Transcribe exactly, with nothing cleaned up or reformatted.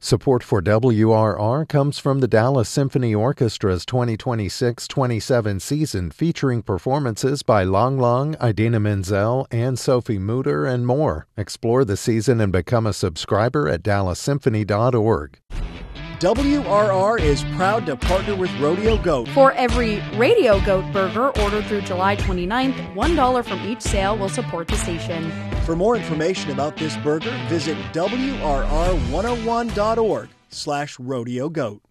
Support for W R R comes from the Dallas Symphony Orchestra's twenty twenty-six twenty-seven season, featuring performances by Lang Lang, Idina Menzel, and Sophie Mutter, and more. Explore the season and become a subscriber at dallas symphony dot org. W R R is proud to partner with Rodeo Goat. For every Radio Goat burger ordered through July twenty-ninth, one dollar from each sale will support the station. For more information about this burger, visit W R R one oh one dot org slash rodeo goat.